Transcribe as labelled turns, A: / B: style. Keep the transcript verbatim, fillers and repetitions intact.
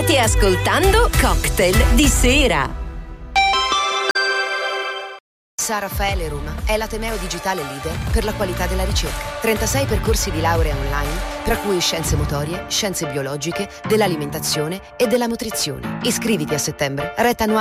A: State ascoltando Cocktail di sera. San Raffaele Roma è l'ateneo digitale leader per la qualità della ricerca. trentasei percorsi di laurea online, tra cui scienze motorie, scienze biologiche, dell'alimentazione e della nutrizione. Iscriviti a settembre. Retta annuale